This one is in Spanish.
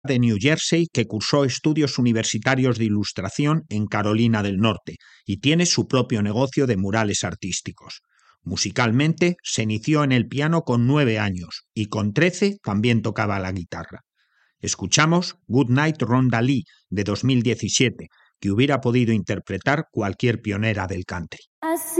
de New Jersey que cursó estudios universitarios de ilustración en Carolina del Norte y tiene su propio negocio de murales artísticos. Musicalmente, se inició en el piano con 9 años y con 13 también tocaba la guitarra. Escuchamos Good Night Rhonda Lee de 2017, que hubiera podido interpretar cualquier pionera del country.